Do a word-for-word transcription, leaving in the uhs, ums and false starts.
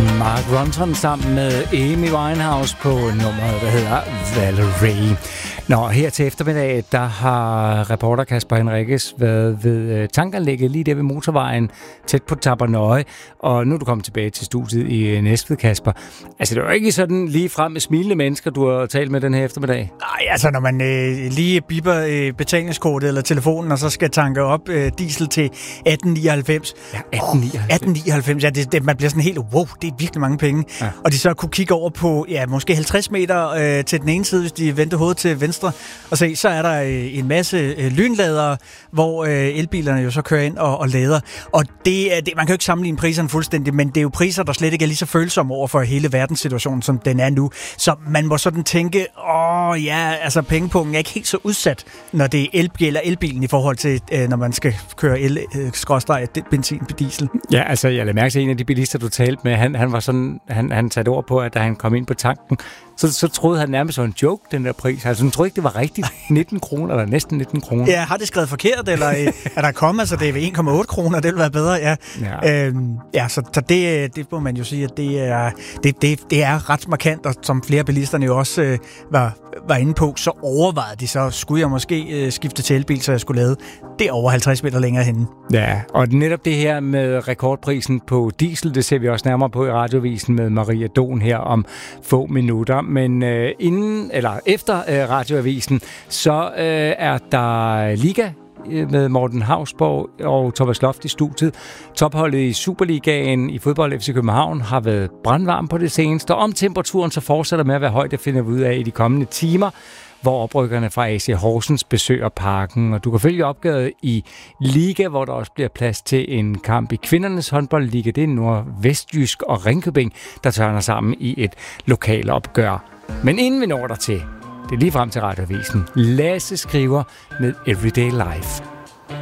Mark Ronson sammen med Amy Winehouse på nummeret, der hedder Valerie. Nå, her til eftermiddag, der har reporter Kasper Henriques været ved tankanlægget lige der ved motorvejen, tæt på Tabernøje, og nu er du kommet tilbage til studiet i Næstved, Kasper. Altså, det er jo ikke sådan lige frem med smilende mennesker, du har talt med den her eftermiddag. Nej, altså, når man øh, lige bipper øh, betalingskortet eller telefonen, og så skal tanke op øh, diesel til atten nioghalvfems. Ja, atten nioghalvfems. Oh, atten nioghalvfems, ja, det, det, man bliver sådan helt, wow, det er virkelig mange penge. Ja. Og de så kunne kigge over på, ja, måske halvtreds meter øh, til den ene side, hvis de vendte hovedet til venstre, og se, så er der øh, en masse øh, lynladere, hvor øh, elbilerne jo så kører ind og, og lader. Og det, det, man kan jo ikke sammenligne priserne fuldstændig, men det er jo priser, der slet ikke er lige så følsomme over for hele verdenssituationen, som den er nu. Så man må sådan tænke, åh ja, altså pengepungen er ikke helt så udsat, når det er elbil eller elbilen i forhold til, øh, når man skal køre el, øh, skråstreg, benzin på diesel. Ja, altså jeg lader mærke til en af de bilister, du talte med, han, han var sådan, han, han satte ord på, at da han kom ind på tanken, så, så troede han nærmest var en joke, den der pris. Altså han troede ikke, det var rigtigt. nitten kroner, eller næsten nitten kroner. Ja, har det skrevet forkert, eller er der kommet, så det er ved en komma otte kroner, det vil være bedre, ja. Ja, øhm, ja så, så det, det må man jo sige, at det er, det, det, det er ret markant, og som flere bilisterne jo også øh, var, var inde på, så overvejede de så, skulle jeg måske øh, skifte til elbil, så jeg skulle lade det over halvtreds meter længere henne. Ja, og netop det her med rekordprisen på diesel, det ser vi også nærmere på i Radioavisen med Maria Don her om få minutter. Men øh, inden, eller efter øh, Radioavisen, så øh, er der Liga med Morten Hausborg og Thomas Loft i studiet. Topholdet i Superligaen i fodbold F C København har været brandvarm på det seneste. Om temperaturen så fortsætter med at være høj, det finder vi ud af i de kommende timer, hvor oprykkerne fra A C Horsens besøger parken. Og du kan følge opgavet i Liga, hvor der også bliver plads til en kamp i kvindernes håndboldliga. Det er Nordvestjysk og Ringkøbing, der tørner sammen i et lokalopgør. Men inden vi når der til, det er lige frem til Radioavisen, Lasse Skriver med Everyday Life.